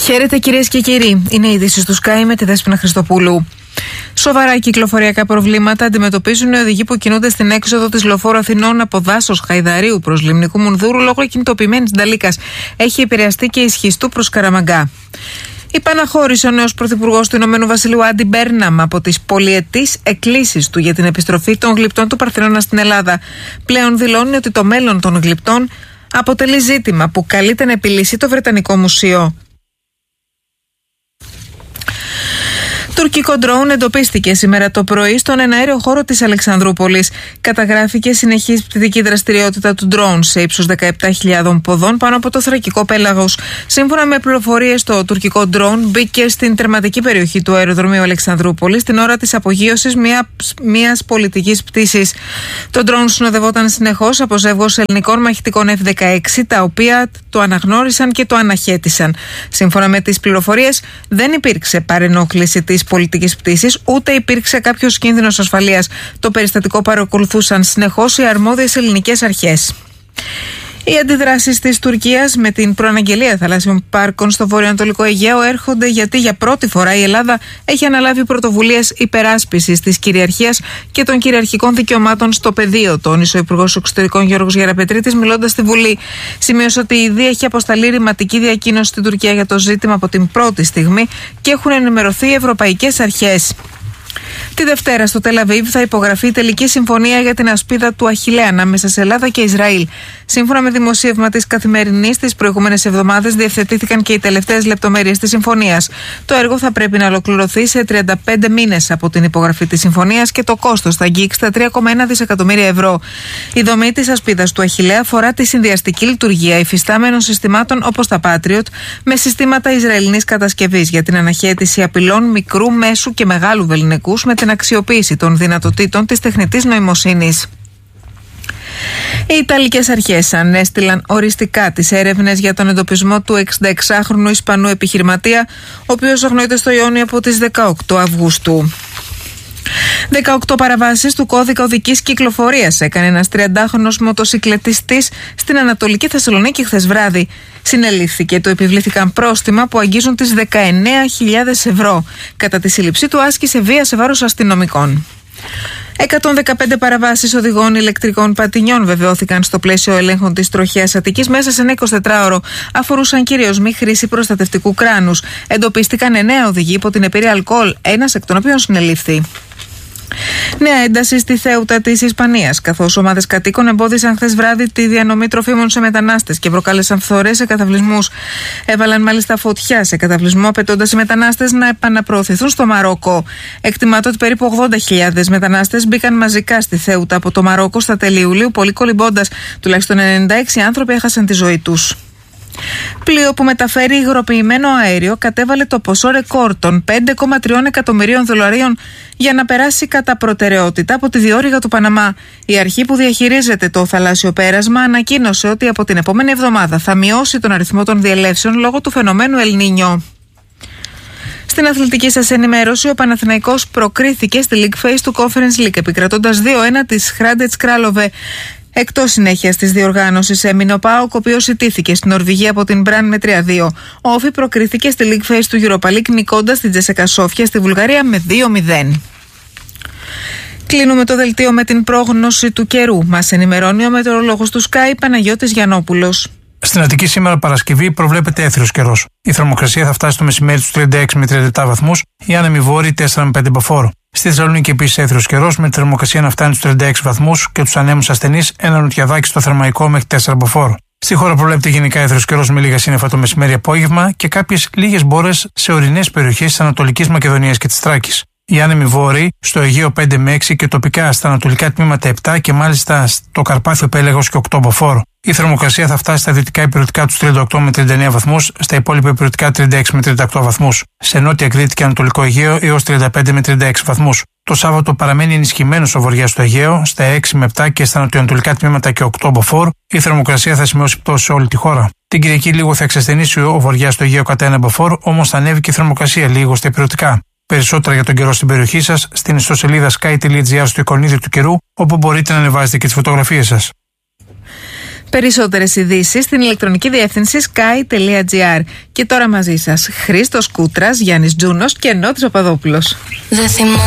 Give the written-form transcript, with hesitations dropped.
Χαίρετε κυρίες και κύριοι, είναι οι ειδήσεις του Sky με τη Δέσποινα Χριστοπούλου. Σοβαρά κυκλοφοριακά προβλήματα αντιμετωπίζουν οι οδηγοί που κινούνται στην έξοδο της λεωφόρου Αθηνών από Δάσος Χαϊδαρίου προς Λιμνικού Μουνδούρου λόγω κινητοποιημένης Νταλίκας. Έχει επηρεαστεί και Ισχυστού προς Καραμαγκά. Υπαναχώρησε ο νέος πρωθυπουργός του Ηνωμένου Βασιλείου Άντι Μπέρναμ από τις πολυετείς εκκλήσεις του για την επιστροφή των γλυπτών του Παρθενώνα στην Ελλάδα. Πλέον δηλώνει ότι το μέλλον των γλυπτών αποτελεί ζήτημα που καλείται να επιλύσει το Βρετανικό Μουσείο. Τουρκικό ντρόουν εντοπίστηκε σήμερα το πρωί στον εναέριο χώρο της Αλεξανδρούπολης. Καταγράφηκε συνεχής πτυτική δραστηριότητα του ντρόουν σε ύψος 17.000 ποδών πάνω από το θρακικό πέλαγος. Σύμφωνα με πληροφορίες, το τουρκικό ντρόουν μπήκε στην τερματική περιοχή του αεροδρομίου Αλεξανδρούπολης την ώρα της απογείωσης μιας πολιτικής πτήσης. Το ντρόουν συνοδευόταν συνεχώς από ζεύγος ελληνικών μαχητικών F-16, τα οποία το αναγνώρισαν και το αναχέτησαν. Σύμφωνα με τις πληροφορίες, δεν υπήρξε παρενόχληση της πολιτικής πτήσης, ούτε υπήρξε κάποιος κίνδυνος ασφαλείας. Το περιστατικό παρακολουθούσαν συνεχώς οι αρμόδιες ελληνικές αρχές. Οι αντιδράσεις της Τουρκίας με την προαναγγελία θαλάσσιων πάρκων στο βορειοανατολικό Αιγαίο έρχονται γιατί για πρώτη φορά η Ελλάδα έχει αναλάβει πρωτοβουλίες υπεράσπισης της κυριαρχίας και των κυριαρχικών δικαιωμάτων στο πεδίο, τόνισε ο Υπουργός Εξωτερικών Γιώργος Γεραπετρίτης μιλώντας στη Βουλή. Σημείωσε ότι ήδη έχει αποσταλεί ρηματική διακοίνωση στην Τουρκία για το ζήτημα από την πρώτη στιγμή και έχουν ενημερωθεί οι ευρωπαϊκές αρχές. Τη Δευτέρα στο Τελ Αβίβ θα υπογραφεί η τελική συμφωνία για την ασπίδα του Αχιλλέα ανάμεσα σε Ελλάδα και Ισραήλ. Σύμφωνα με δημοσίευμα της Καθημερινής, τις προηγούμενες εβδομάδες διευθετήθηκαν και οι τελευταίες λεπτομέρειες της συμφωνίας. Το έργο θα πρέπει να ολοκληρωθεί σε 35 μήνες από την υπογραφή της συμφωνίας και το κόστος θα αγγίξει τα 3,1 δισεκατομμύρια ευρώ. Η δομή της ασπίδας του Αχιλλέα αφορά τη συνδυαστική λειτουργία υφιστάμενων συστημάτων όπως τα Patriot με συστήματα Ισραηλινής κατασκευής για την αναχέτηση απειλών μικρού, μέσου και μεγάλου βεληνικούς με την αξιοποίηση των δυνατοτήτων της τεχνητής νοημοσύνης. Οι Ιταλικές αρχές ανέστηλαν οριστικά τις έρευνες για τον εντοπισμό του 66χρονου Ισπανού επιχειρηματία, ο οποίος αγνοείται στο Ιόνιο από τις 18 Αυγούστου. 18 παραβάσεις του κώδικα οδικής κυκλοφορίας έκανε ένας 30χρονος μοτοσικλετιστής στην Ανατολική Θεσσαλονίκη χθες βράδυ. Συνελήφθηκε, του επιβλήθηκαν πρόστιμα που αγγίζουν τις 19.000 ευρώ. Κατά τη σύλληψή του άσκησε βία σε βάρος αστυνομικών. 115 παραβάσεις οδηγών ηλεκτρικών πατινιών βεβαιώθηκαν στο πλαίσιο ελέγχων της τροχέας Αττικής μέσα σε ένα 24ωρο. Αφορούσαν κυρίως μη χρήση προστατευτικού κράνους. Εντοπίστηκαν 9 οδηγοί υπό την επίρρεια αλκοόλ, ένας εκ των οποίων συνελήφθη. Νέα ένταση στη Θέουτα της Ισπανίας, καθώς ομάδες κατοίκων εμπόδισαν χθες βράδυ τη διανομή τροφίμων σε μετανάστες και προκάλεσαν φθορές σε καταβλισμούς. Έβαλαν μάλιστα φωτιά σε καταβλισμό, απαιτώντας οι μετανάστες να επαναπροωθηθούν στο Μαρόκο. Εκτιμάται ότι περίπου 80.000 μετανάστες μπήκαν μαζικά στη Θέουτα από το Μαρόκο στα τέλη Ιουλίου, πολύ κολυμπώντας. Τουλάχιστον 96 άνθρωποι έχασαν τη ζωή τους. Πλοίο που μεταφέρει υγροποιημένο αέριο κατέβαλε το ποσό ρεκόρ των 5,3 εκατομμυρίων δολαρίων για να περάσει κατά προτεραιότητα από τη διόρυγα του Παναμά. Η αρχή που διαχειρίζεται το θαλάσσιο πέρασμα ανακοίνωσε ότι από την επόμενη εβδομάδα θα μειώσει τον αριθμό των διελεύσεων λόγω του φαινομένου Ελ Νίνιο. Στην αθλητική σας ενημέρωση, ο Παναθηναϊκός προκρίθηκε στη League Phase του Conference League επικρατώντας 2-1 της Hrádec Králové. Εκτός συνέχειας της διοργάνωσης έμεινε ο ΠΑΟΚ, ο οποίος ιτήθηκε στην Νορβηγία από την Μπραν με 3-2. Ο Όφι προκρίθηκε στη League Phase του Europa League νικώντας την Τζέσσεκα Σόφια στη Βουλγαρία με 2-0. Κλείνουμε το δελτίο με την πρόγνωση του καιρού. Μας ενημερώνει ο μετεωρολόγος του Sky Παναγιώτης Γιαννόπουλος. Στην Αττική σήμερα Παρασκευή προβλέπεται έθριος καιρός. Η θερμοκρασία θα φτάσει το μεσημέρι στους 36 με 37 βαθμούς, η άνεμη βόρειη 4 με 5 μποφόρ. Στη Θεσσαλονίκη επίσης έθριος καιρός, με τη θερμοκρασία να φτάνει στους 36 βαθμούς και τους ανέμους ασθενείς ένα νοτιαδάκι στο Θερμαϊκό μέχρι 4 μποφόρ. Στη χώρα προβλέπεται γενικά έθριος καιρός με λίγα σύννεφα το μεσημέρι-απόγευμα και κάποιες λίγες μπόρες σε ορεινές περιοχές της Ανατολικής Μακεδονίας και της Θράκης. Οι άνεμοι βόρειοι στο Αιγαίο 5 με 6 και τοπικά στα ανατολικά τμήματα 7 και μάλιστα στο Καρπάθιο Πέλαγος και 8 μποφόρ. Η θερμοκρασία θα φτάσει στα δυτικά υπηρετικά τους 38 με 39 βαθμούς, στα υπόλοιπα υπηρετικά 36 με 38 βαθμούς. Σε νότια Κρήτη και Ανατολικό Αιγαίο έως 35 με 36 βαθμούς. Το Σάββατο παραμένει ενισχυμένος ο βοριάς στο Αιγαίο, στα 6 με 7 και στα νοτιοανατολικά τμήματα και 8 μποφόρ. Η θερμοκρασία θα σημειώσει πτώση σε όλη τη χώρα. Την Κυριακή λίγο θα εξασθενήσει ο βοριάς στο Αιγαίο κατά 1 μποφόρ, όμως θα ανέβει και η θερμοκρασία λίγο στα υπηρετικά. Περισσότερα για τον καιρό στην περιοχή σας στην ιστοσελίδα sky.gr στο εικονίδιο του καιρού, όπου μπορείτε να ανεβάζετε και τις φωτογραφίες σας. Περισσότερες ειδήσεις στην ηλεκτρονική διεύθυνση sky.gr. Και τώρα μαζί σας Χρήστος Κούτρας, Γιάννης Τζούνος και Νότης Παπαδόπουλος.